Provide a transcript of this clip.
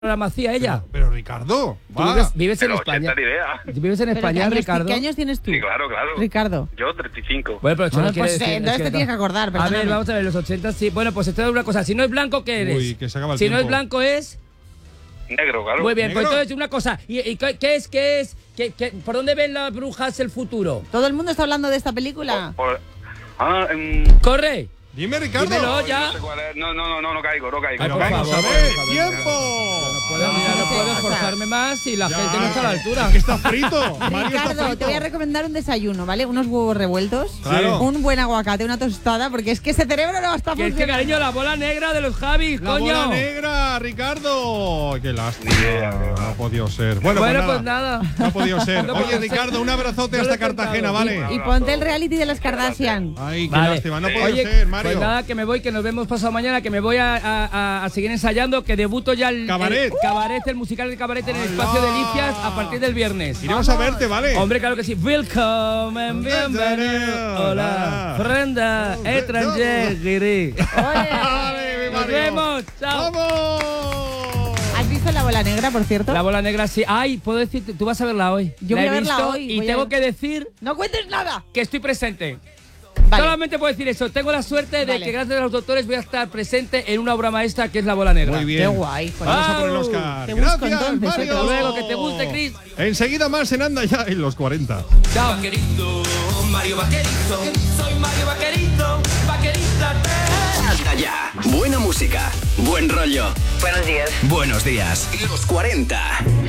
Macía ella. Pero Ricardo, vives en España. ¿Vives en España, Ricardo? ¿Qué años tienes tú? Sí, claro. Ricardo. Yo 35. Bueno, pero eso no quiere decir, entonces te tienes que acordar, A perdóname. ver, vamos a ver, los 80 sí. Bueno, pues esto es una cosa. Si no es blanco, ¿qué eres? Uy, que se acaba el si tiempo. no es blanco, es... Negro, claro. Muy bien, ¿Negro? pues entonces una cosa. ¿Y qué es? ¿Por dónde ven las brujas el futuro? ¿Todo el mundo está hablando de esta película? ¡Corre! Dime, Ricardo. Dímelo ya. No sé cuál es. No caigo. Ay, Pero por vamos favor, a ver, por favor, ¡tiempo! No puedo esforzarme más y la gente no está a la altura. Es que está frito. Mario está Ricardo, frito. te voy a recomendar un desayuno, ¿vale? Unos huevos revueltos, Claro. un buen aguacate, una tostada, porque es que ese cerebro no va a estar Que es que, funcionando. cariño, la bola negra de los Javis, La coño. bola negra, Ricardo. Qué lástima. Ni idea. No ha podido ser. Bueno, pues nada. No ha podido ser. No Oye, puedo ser. Ricardo, un abrazote No lo hasta he intentado. Cartagena, ¿vale? Y ponte el reality de las Kardashian. Ay, qué Vale. lástima. No ha podido Oye, ser, Mario. pues nada, que me voy, que nos vemos pasado mañana, que me voy a seguir ensayando, que debuto ya el Cabaret. el musical de Cabaret en el espacio de Licias a partir del viernes. Iremos a verte, ¿vale? Hombre, claro que sí. Willkommen, bienvenido. Hola, frenda, étranger, guiri. Vale, Nos Mario. vemos, chao. ¡Vamos! ¿Has visto La Bola Negra, por cierto? La bola negra, sí. Ay, puedo decirte, tú vas a verla hoy. Yo La voy he a verla visto hoy, y voy a tengo ver. que decir ¡No cuentes nada! que estoy presente. Vale. Solamente puedo decir eso. Tengo la suerte de Vale. que gracias a los doctores voy a estar presente en una obra maestra que es La Bola Negra. Muy bien. Qué guay. Pues Vamos a por el ¡Au! Oscar. Te busco Gracias, entonces, Mario. Hasta luego, que te guste, Chris. Enseguida más en Anda Ya en los 40. Chao. Vaquerito, Mario Vaquerito, soy Mario Vaquerito, vaquerita Anda Ya. Buena música, buen rollo. Buenos días. Buenos días. Los 40.